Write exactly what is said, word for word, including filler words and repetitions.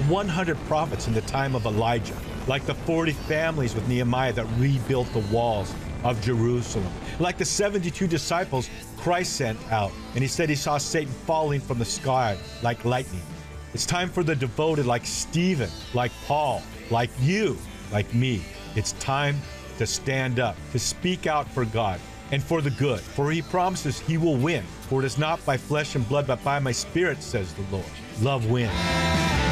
one hundred prophets in the time of Elijah, like the forty families with Nehemiah that rebuilt the walls of Jerusalem, like the seventy-two disciples Christ sent out, and he said he saw Satan falling from the sky like lightning. It's time for the devoted like Stephen, like Paul, like you, like me. It's time to stand up, to speak out for God and for the good, for he promises he will win. For it is not by flesh and blood, but by my spirit, says the Lord. Love wins.